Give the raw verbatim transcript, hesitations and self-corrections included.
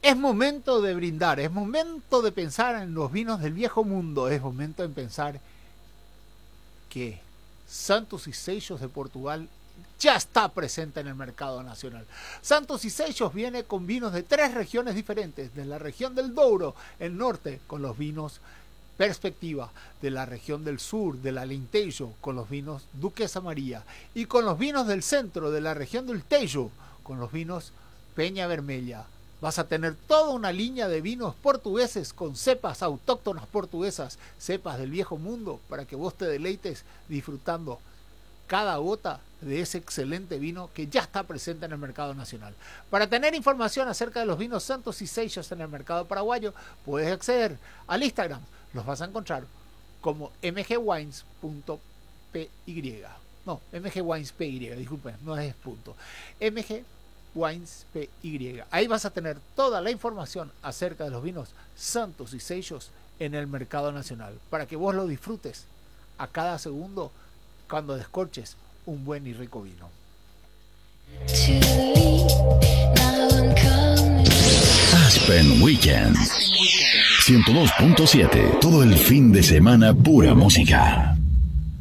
Es momento de brindar, es momento de pensar en los vinos del viejo mundo, es momento de pensar que Santos y Seixos de Portugal ya está presente en el mercado nacional. Santos y Seixos viene con vinos de tres regiones diferentes, de la región del Douro, el norte, con los vinos Perspectiva, de la región del sur, del Alentejo, con los vinos Duquesa María, y con los vinos del centro, de la región del Tejo, con los vinos Peña Vermella. Vas a tener toda una línea de vinos portugueses con cepas autóctonas portuguesas, cepas del viejo mundo, para que vos te deleites disfrutando cada gota de ese excelente vino que ya está presente en el mercado nacional. Para tener información acerca de los vinos Santos y Seixos en el mercado paraguayo, puedes acceder al Instagram. Los vas a encontrar como m g wines punto p y. No, mgwinespy, disculpen, no es punto. mgwinespy. Ahí vas a tener toda la información acerca de los vinos Santos y Seixos en el mercado nacional, para que vos lo disfrutes a cada segundo cuando descorches un buen y rico vino. Aspen Weekend ciento dos punto siete. Todo el fin de semana pura música.